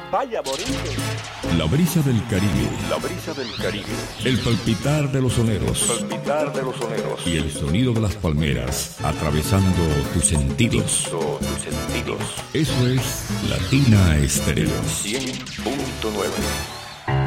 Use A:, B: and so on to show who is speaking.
A: Vaya borinquen.
B: La brisa del Caribe.
A: La brisa del Caribe.
B: El palpitar de los soneros.
A: Palpitar de los soneros.
B: Y el sonido de las palmeras atravesando tus sentidos.
A: Tus sentidos.
B: Eso es Latina Estéreo.
A: 100.9.